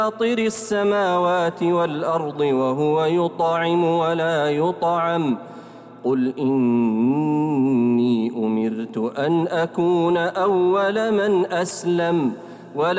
فاطر السماوات والأرض وهو يطعم ولا يطعم قل إني أمرت أن أكون أول من أسلم